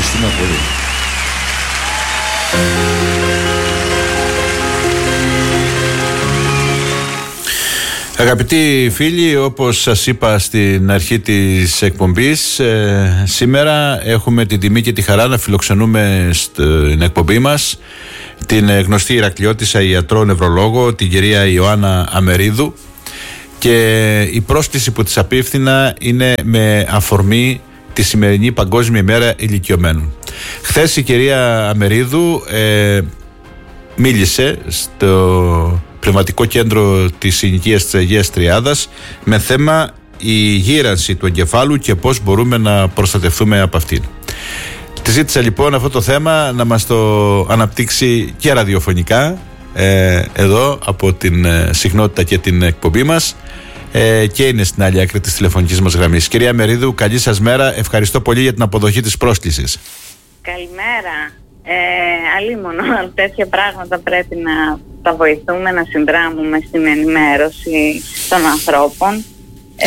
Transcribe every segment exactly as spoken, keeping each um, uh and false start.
ευχαριστούμε πολύ. Αγαπητοί φίλοι, όπως σας είπα στην αρχή της εκπομπής, ε, σήμερα έχουμε την τιμή και τη χαρά να φιλοξενούμε στην εκπομπή μας την γνωστή Ηρακλειώτισσα ιατρό νευρολόγο, την κυρία Ιωάννα Αμερίδου, και η πρόσκληση που της απίφθηνα είναι με αφορμή τη σημερινή Παγκόσμια ημέρα ηλικιωμένων. Χθες η κυρία Αμερίδου ε, μίλησε στο Πνευματικό Κέντρο της Συνοικίας της Αγίας Τριάδας με θέμα η γύρανση του εγκεφάλου και πώς μπορούμε να προστατευτούμε από αυτήν. Τη ζήτησα λοιπόν αυτό το θέμα να μας το αναπτύξει και ραδιοφωνικά ε, εδώ από την ε, συχνότητα και την εκπομπή μας, ε, και είναι στην άλλη άκρη της τηλεφωνικής μας γραμμής. Κυρία Αμερίδου, καλή σας μέρα. Ευχαριστώ πολύ για την αποδοχή της πρόσκλησης. Καλημέρα. Ε, αλίμονο τέτοια πράγματα πρέπει να τα βοηθούμε, να συνδράμουμε στην ενημέρωση των ανθρώπων, ε,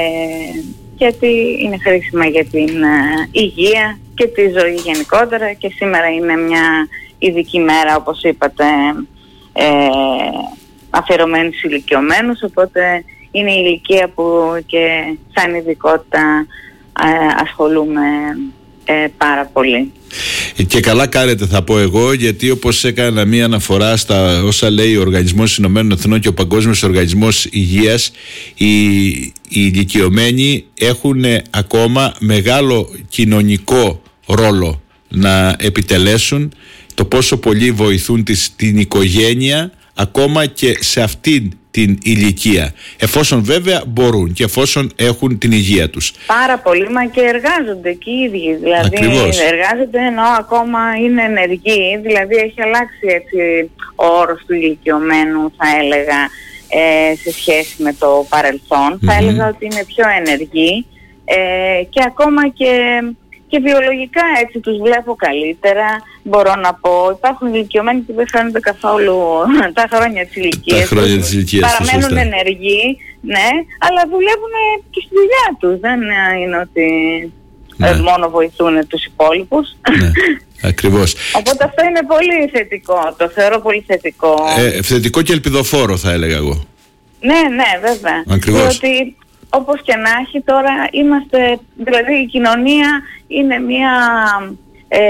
γιατί είναι χρήσιμα για την ε, υγεία και τη ζωή γενικότερα, και σήμερα είναι μια ειδική μέρα, όπως είπατε, ε, αφιερωμένη στους ηλικιωμένους, οπότε είναι η ηλικία που και σαν ειδικότητα ε, ασχολούμαι ε, πάρα πολύ. Και καλά κάνετε, θα πω εγώ, γιατί όπως έκανα μία αναφορά στα όσα λέει ο Οργανισμός Ηνωμένων Εθνών και ο Παγκόσμιος Οργανισμός Υγείας, οι, οι ηλικιωμένοι έχουν ακόμα μεγάλο κοινωνικό ρόλο να επιτελέσουν, το πόσο πολύ βοηθούν τις, την οικογένεια ακόμα και σε αυτήν την ηλικία, εφόσον βέβαια μπορούν και εφόσον έχουν την υγεία τους. Πάρα πολύ, μα και εργάζονται και οι ίδιοι, δηλαδή. Ακριβώς. Εργάζονται ενώ ακόμα είναι ενεργοί, δηλαδή έχει αλλάξει έτσι ο όρος του ηλικιωμένου, θα έλεγα, ε, σε σχέση με το παρελθόν. Mm-hmm. Θα έλεγα ότι είναι πιο ενεργοί, ε, και ακόμα και Και βιολογικά έτσι τους βλέπω καλύτερα, μπορώ να πω. Υπάρχουν ηλικιωμένοι που δεν φαίνονται καθόλου τα χρόνια της ηλικίας. Τα χρόνια της ηλικίας. Παραμένουν ενεργοί, ναι, αλλά δουλεύουν και στη δουλειά τους. Δεν είναι ότι ναι. μόνο βοηθούν τους υπόλοιπους. Ναι. Ακριβώς. Οπότε αυτό είναι πολύ θετικό, το θεωρώ πολύ θετικό. Ε, θετικό και ελπιδοφόρο, θα έλεγα εγώ. Ναι, ναι, βέβαια. Ακριβώς. Διότι όπως και να έχει, τώρα είμαστε, δηλαδή η κοινωνία είναι μια ε,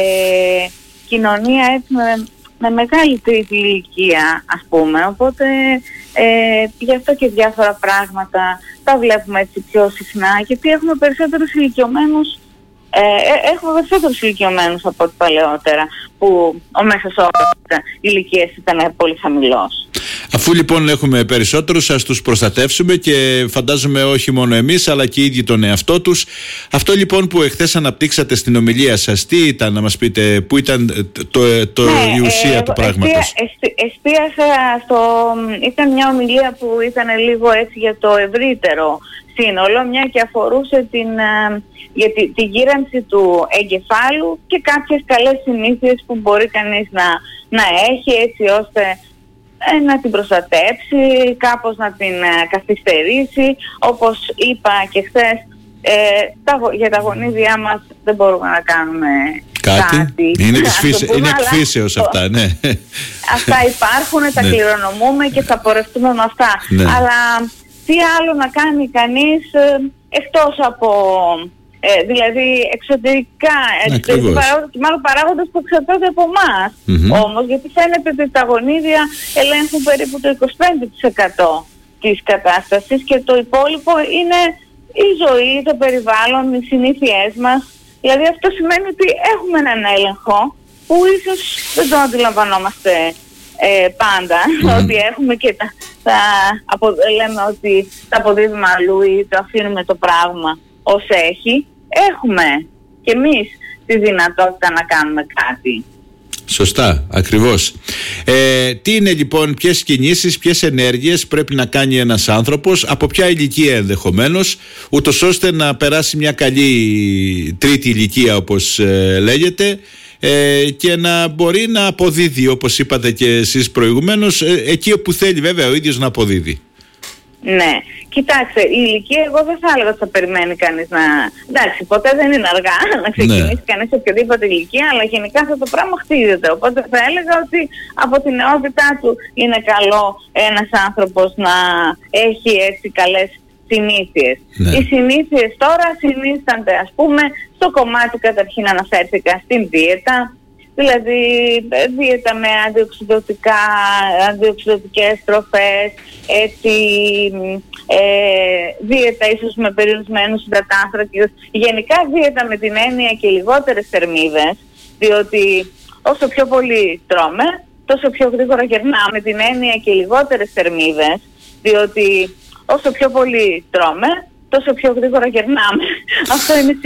κοινωνία έτσι με, με μεγάλη τρίτη ηλικία, ας πούμε, οπότε ε, γι' αυτό και διάφορα πράγματα τα βλέπουμε έτσι πιο συχνά, γιατί έχουμε περισσότερους ηλικιωμένους, ε, έχουμε περισσότερους ηλικιωμένους από ό,τι παλαιότερα, που ο μέσος όρος ηλικίας ήταν πολύ χαμηλός. Αφού λοιπόν έχουμε περισσότερους, ας τους προστατεύσουμε, και φαντάζομαι όχι μόνο εμείς αλλά και οι ίδιοι τον εαυτό τους. Αυτό λοιπόν που εχθές αναπτύξατε στην ομιλία σας, τι ήταν, να μας πείτε, πού ήταν το, το, ναι, η ουσία ε, του πράγματος? Εστί, εστίασα στο, ήταν μια ομιλία που ήταν λίγο έτσι για το ευρύτερο σύνολο, μια και αφορούσε την, για τη, τη γύρανση του εγκεφάλου και κάποιες καλές συνήθειες που μπορεί κανείς να, να έχει, έτσι ώστε να την προστατέψει, κάπως να την ε, καθυστερήσει. Όπως είπα και χθες, ε, τα, για τα γονίδια μας δεν μπορούμε να κάνουμε κάτι. κάτι είναι φύσε, είναι εκφύσεως αυτά, ναι. Αυτά υπάρχουν, τα ναι. κληρονομούμε και θα πορευτούμε με αυτά. Ναι. Αλλά τι άλλο να κάνει κανείς ε, εκτός από... Ε, δηλαδή εξωτερικά, εξωτερικά παράγοντες, μάλλον παράγοντες που εξαρτώνται από εμάς. Mm-hmm. Όμως, γιατί φαίνεται ότι τα γονίδια ελέγχουν περίπου το είκοσι πέντε τοις εκατό της κατάστασης, και το υπόλοιπο είναι η ζωή, το περιβάλλον, οι συνήθειές μας. Δηλαδή αυτό σημαίνει ότι έχουμε έναν έλεγχο που ίσως δεν το αντιλαμβανόμαστε ε, πάντα, mm-hmm. ότι έχουμε και τα, τα απο, λέμε ότι τα αποδίδουμε αλλού ή το αφήνουμε το πράγμα ως έχει. Έχουμε και εμείς τη δυνατότητα να κάνουμε κάτι. Σωστά, ακριβώς. Ε, τι είναι λοιπόν, ποιες κινήσεις, ποιες ενέργειες πρέπει να κάνει ένας άνθρωπος, από ποια ηλικία ενδεχομένως, ούτως ώστε να περάσει μια καλή τρίτη ηλικία, όπως ε, λέγεται, ε, και να μπορεί να αποδίδει, όπως είπατε και εσείς προηγουμένως, ε, εκεί όπου θέλει βέβαια ο ίδιος να αποδίδει. Ναι, κοιτάξτε, η ηλικία εγώ δεν θα έλεγα ότι θα περιμένει κανείς να... Εντάξει, ποτέ δεν είναι αργά να ξεκινήσει ναι. κανείς σε οποιαδήποτε ηλικία, αλλά γενικά αυτό το πράγμα χτίζεται. Οπότε θα έλεγα ότι από την νεότητά του είναι καλό ένας άνθρωπος να έχει έτσι καλές συνήθειες. Ναι. Οι συνήθειες τώρα συνίστανται, ας πούμε, στο κομμάτι καταρχήν αναφέρθηκα στην δίαιτα, δηλαδή δίαιτα με αντιοξυδωτικά, αντιοξυδωτικές τροφές, έτσι, ε, δίαιτα ίσως με περιορισμένους υδατάνθρακες, γενικά δίαιτα με την έννοια και λιγότερες θερμίδες, διότι όσο πιο πολύ τρώμε, τόσο πιο γρήγορα γερνάμε, την έννοια και λιγότερες θερμίδες, διότι όσο πιο πολύ τρώμε, τόσο πιο γρήγορα γερνάμε. Αυτό είναι